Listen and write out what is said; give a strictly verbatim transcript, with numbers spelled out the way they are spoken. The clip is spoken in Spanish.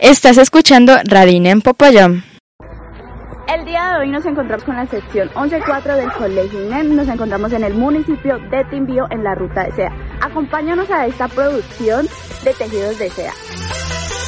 Estás escuchando Radina en Popayán. El día de hoy nos encontramos con la sección once cuatro del Colegio I N E M. Nos encontramos en el municipio de Timbío, en la ruta de seda. Acompáñanos a esta producción de tejidos de seda.